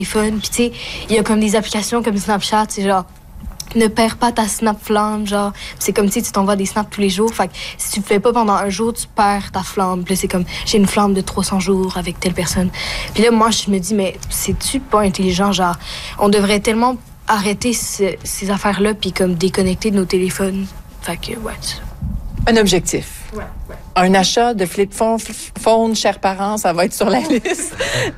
téléphone. Puis tu sais, il y a comme des applications comme Snapchat, c'est genre ne perds pas ta snap flamme, genre c'est comme si tu t'envoies des snaps tous les jours, fait que si tu le fais pas pendant un jour, tu perds ta flamme. Puis là, c'est comme j'ai une flamme de 300 jours avec telle personne. Puis là, moi je me dis mais c'est-tu pas intelligent, genre on devrait tellement arrêter ces affaires-là puis comme déconnecter de nos téléphones. Fait que ouais. Un objectif. Ouais. Un achat de flip phone, chers parents, ça va être sur la liste.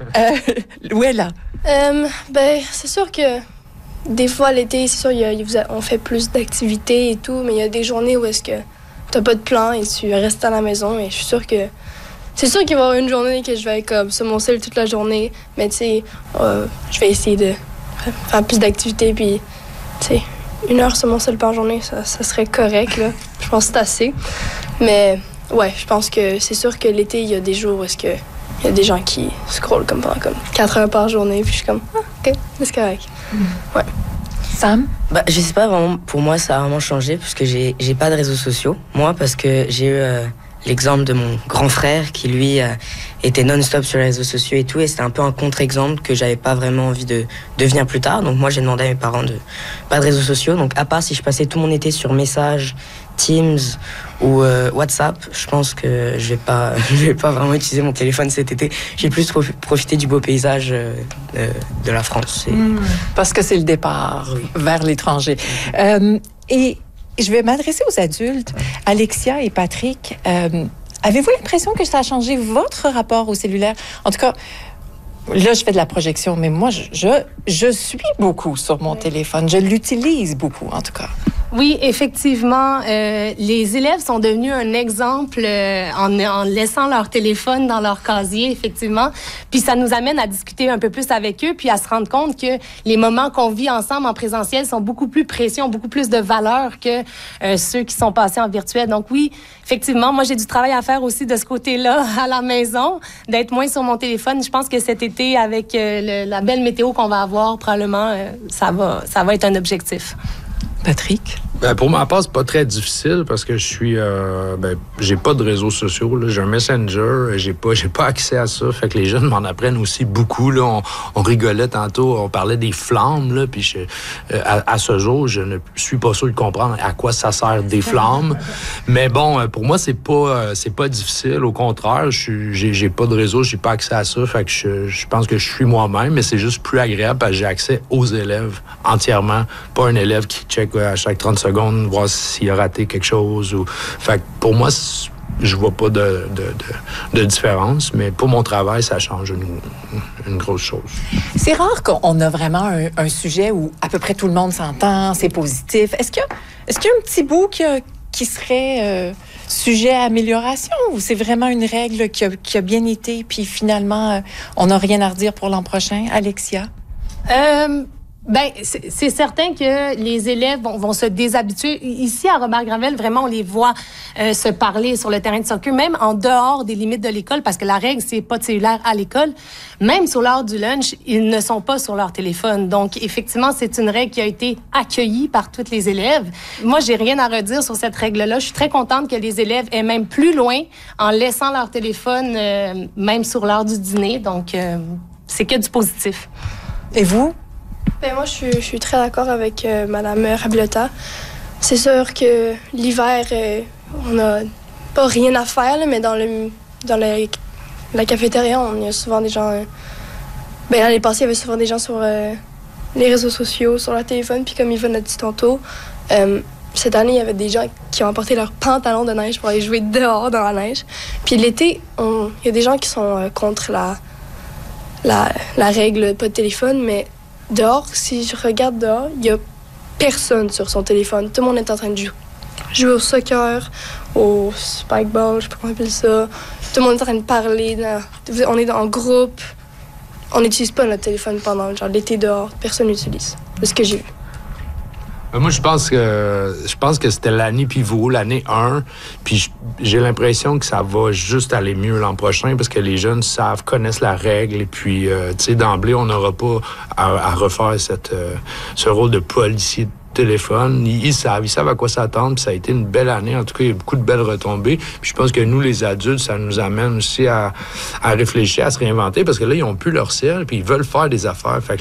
Louella. Ben, c'est sûr que des fois, l'été, c'est sûr, on fait plus d'activités et tout, mais il y a des journées où est-ce que t'as pas de plan et tu restes à la maison. Et je suis sûre que... C'est sûr qu'il va y avoir une journée que je vais être comme sur mon cell toute la journée, mais tu sais, je vais essayer de faire plus d'activités, puis tu sais, 1 heure sur mon cell par journée, ça serait correct, là. Je pense que c'est assez. Mais ouais, je pense que c'est sûr que l'été, il y a des jours où est-ce que il y a des gens qui scrollent comme pendant 4 heures par journée, puis je suis comme, OK, c'est correct. Ouais. Sam? Je sais pas vraiment, pour moi, ça a vraiment changé, parce que j'ai pas de réseaux sociaux. Moi, parce que j'ai eu l'exemple de mon grand frère qui, lui, était non-stop sur les réseaux sociaux et tout, et c'était un peu un contre-exemple que j'avais pas vraiment envie de devenir plus tard. Donc moi, j'ai demandé à mes parents de pas de réseaux sociaux. Donc à part si je passais tout mon été sur Messages, Teams ou WhatsApp, je pense que je vais pas vraiment utiliser mon téléphone cet été. J'ai plus profité du beau paysage de la France. Parce que c'est le départ vers l'étranger. Et je vais m'adresser aux adultes. Alexia et Patrick, avez-vous l'impression que ça a changé votre rapport au cellulaire? En tout cas, là, je fais de la projection, mais moi, je suis beaucoup sur mon téléphone. Je l'utilise beaucoup, en tout cas. Oui, effectivement, les élèves sont devenus un exemple en laissant leur téléphone dans leur casier, effectivement. Puis ça nous amène à discuter un peu plus avec eux, puis à se rendre compte que les moments qu'on vit ensemble en présentiel sont beaucoup plus précieux, ont beaucoup plus de valeur que ceux qui sont passés en virtuel. Donc oui, effectivement, moi j'ai du travail à faire aussi de ce côté-là à la maison, d'être moins sur mon téléphone. Je pense que cet été, avec la belle météo qu'on va avoir, probablement, ça va être un objectif. Patrick? Pour ma part, c'est pas très difficile parce que je suis... j'ai pas de réseaux sociaux. Là. J'ai un Messenger. J'ai pas accès à ça. Fait que les jeunes m'en apprennent aussi beaucoup. Là. On rigolait tantôt. On parlait des flammes. Là, puis à ce jour, je ne suis pas sûr de comprendre à quoi ça sert des flammes. Mais bon, pour moi, c'est pas difficile. Au contraire, j'ai pas de réseau. J'ai pas accès à ça. Fait que je pense que je suis moi-même. Mais c'est juste plus agréable parce que j'ai accès aux élèves entièrement. Pas un élève qui check à chaque 30 secondes, voir s'il a raté quelque chose. Fait que pour moi, je vois pas de différence, mais pour mon travail, ça change une grosse chose. C'est rare qu'on a vraiment un sujet où à peu près tout le monde s'entend, c'est positif. Est-ce qu'il y a un petit bout qui serait sujet à amélioration ou c'est vraiment une règle qui a bien été, puis finalement, on n'a rien à redire pour l'an prochain? Alexia? C'est certain que les élèves vont se déshabituer. Ici, à Robert-Granville, vraiment, on les voit se parler sur le terrain de soccer, même en dehors des limites de l'école, parce que la règle, c'est pas de cellulaire à l'école. Même sur l'heure du lunch, ils ne sont pas sur leur téléphone. Donc, effectivement, c'est une règle qui a été accueillie par tous les élèves. Moi, j'ai rien à redire sur cette règle-là. Je suis très contente que les élèves aient même plus loin en laissant leur téléphone, même sur l'heure du dîner. Donc, c'est que du positif. Et vous? Ben moi, je suis très d'accord avec Mme Rabilotta. C'est sûr que l'hiver, on n'a pas rien à faire, là, mais dans la cafétéria, il y a souvent des gens... l'année passée, il y avait souvent des gens sur les réseaux sociaux, sur leur téléphone, puis comme Yvonne a dit tantôt, cette année, il y avait des gens qui ont apporté leurs pantalons de neige pour aller jouer dehors dans la neige. Puis l'été, il y a des gens qui sont contre la règle pas de téléphone, mais dehors, si je regarde dehors, il n'y a personne sur son téléphone. Tout le monde est en train de jouer au soccer, au spikeball, je sais pas comment on appelle ça. Tout le monde est en train de parler. On est en groupe. On n'utilise pas notre téléphone pendant l'été dehors. Personne n'utilise. C'est ce que j'ai vu. Moi, je pense que c'était l'année pivot, l'année 1. Puis j'ai l'impression que ça va juste aller mieux l'an prochain parce que les jeunes connaissent la règle. Et puis, tu sais, d'emblée, on n'aura pas à refaire ce rôle de policier de téléphone. Ils savent à quoi s'attendre. Puis ça a été une belle année. En tout cas, il y a beaucoup de belles retombées. Puis je pense que nous, les adultes, ça nous amène aussi à réfléchir, à se réinventer parce que là, ils n'ont plus leur ciel puis ils veulent faire des affaires. Fait